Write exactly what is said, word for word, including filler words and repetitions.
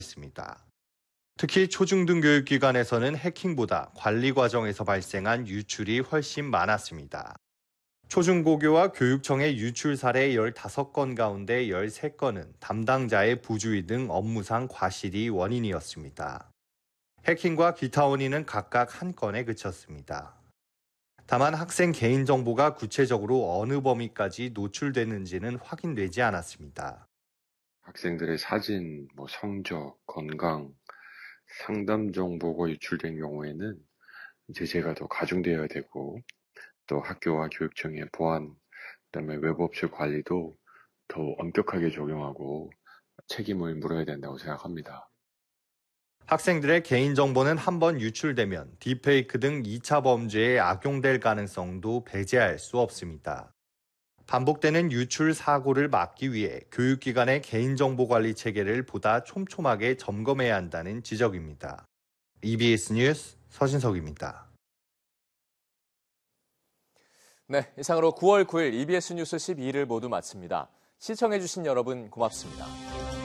있습니다. 특히 초중등 교육기관에서는 해킹보다 관리 과정에서 발생한 유출이 훨씬 많았습니다. 초중고교와 교육청의 유출 사례 열다섯 건 가운데 열세 건은 담당자의 부주의 등 업무상 과실이 원인이었습니다. 해킹과 기타 원인은 각각 한 건에 그쳤습니다. 다만 학생 개인정보가 구체적으로 어느 범위까지 노출되는지는 확인되지 않았습니다. 학생들의 사진, 뭐 성적, 건강, 상담 정보가 유출된 경우에는 제재가 더 가중되어야 되고 또 학교와 교육청의 보안, 그다음에 외부 업체 관리도 더 엄격하게 적용하고 책임을 물어야 된다고 생각합니다. 학생들의 개인정보는 한번 유출되면 딥페이크 등 이 차 범죄에 악용될 가능성도 배제할 수 없습니다. 반복되는 유출 사고를 막기 위해 교육기관의 개인정보 관리 체계를 보다 촘촘하게 점검해야 한다는 지적입니다. 이비에스 뉴스 서진석입니다. 네, 이상으로 구월 구일 이비에스 뉴스 십이 일을 모두 마칩니다. 시청해주신 여러분 고맙습니다.